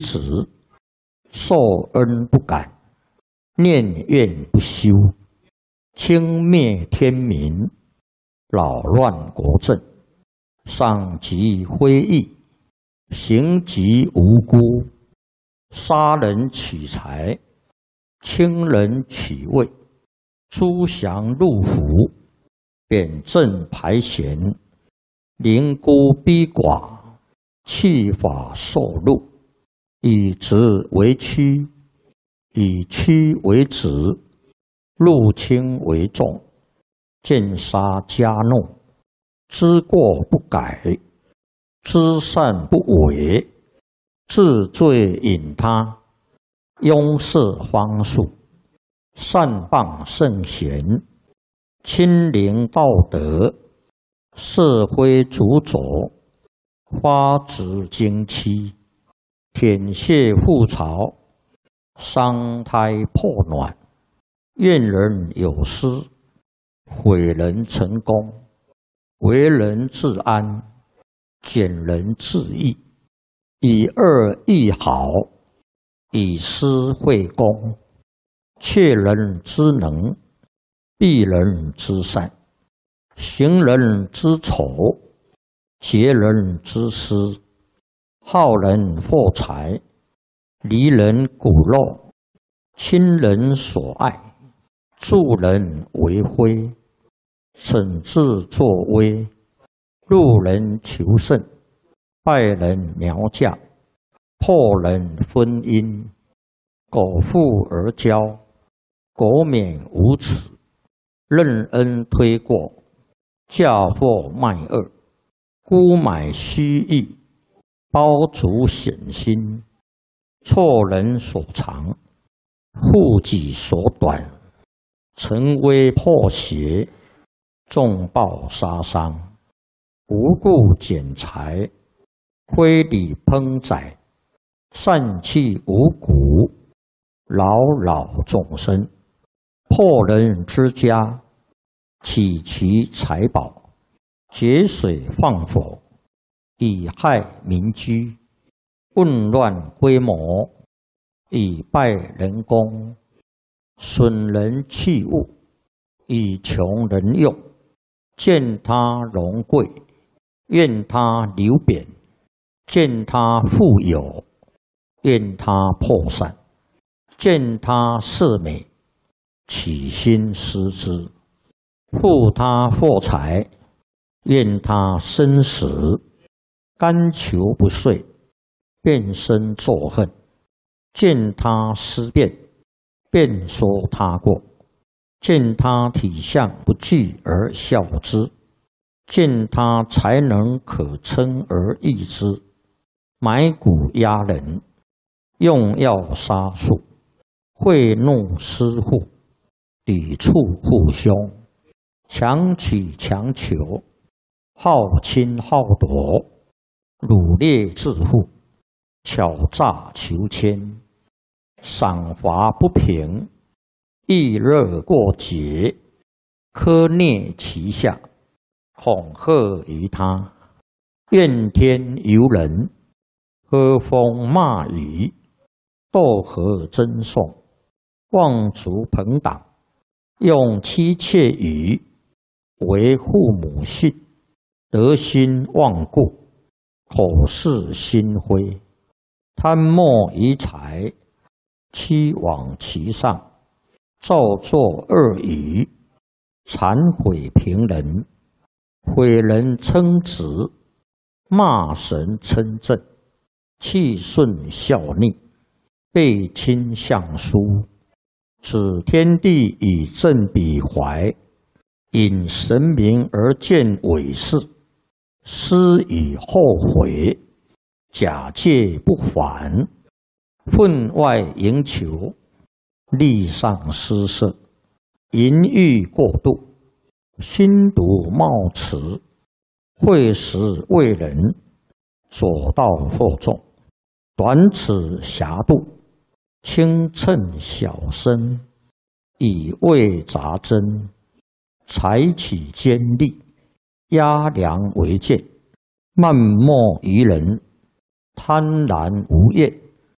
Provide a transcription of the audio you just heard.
子，受恩不感，念怨不休，轻灭天民，扰乱国政，伤及非义，行及无辜，杀人取财，轻人取位，诸降入府，贬正排贤，凌孤逼寡，弃法受禄，以直为屈，以屈为直，入轻为重，见杀加怒，知过不改，知善不为，治罪引他，庸事方术，善谤圣贤，亲临道德，是非主佐，发指经期，舔血覆巢，伤胎破卵，怨人有失，毁人成功，为人自安，减人自义，以恶易好，以私会公，窃人之能，避人之善，行人之丑，劫人之私，好人获财，离人骨肉，亲人所爱，助人为非，惩治作威，入人求胜，败人苗嫁，破人婚姻，苟富而骄，苟免无耻，任恩推过，嫁祸卖恶，沽买虚意，包足险心，错人所长，护己所短，陈威破邪，重暴杀伤，无故减财，非礼烹宰，散弃五谷，扰扰众生，破人之家，起其财宝，节水放火，以害民居，混乱规模，以败人功，损人器物，以穷人用，见他荣贵，怨他流贬，见他富有，怨他破散，见他色美，起心失之，负他获财，怨他生死，甘求不遂，变身作恨，见他思变，便说他过，见他体相不具而笑之，见他才能可称而易之，埋骨压人，用药杀术，贿赂私户，抵触父兄，强取强求，好侵好夺，掳掠致富，巧诈求迁，赏罚不平，易热过节，苛虐其下，恐吓于他，怨天尤人，喝风骂雨，斗和争讼，妄族朋党，用妻妾语，为父母训，德心忘故，口是心非，贪墨于财，欺罔其上，造作恶语，谄毁平人，毁人称职，骂神称正，气顺效逆，背亲相疏，指天地以正彼怀，引神明而见伪事，思以后悔，假借不还，分外营求，力上失色，淫欲过度，心毒冒迟，会时为人，左道惑众，短尺狭度，轻称小身，以为杂针，采取尖利，压梁为剑，漫莫于人，贪婪无厌，